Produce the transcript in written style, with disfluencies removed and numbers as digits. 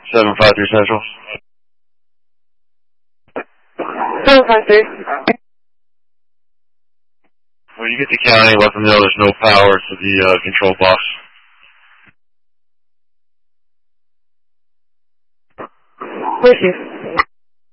753 Central. 753. When you get to county, let them know there's no power to the control box. Receive.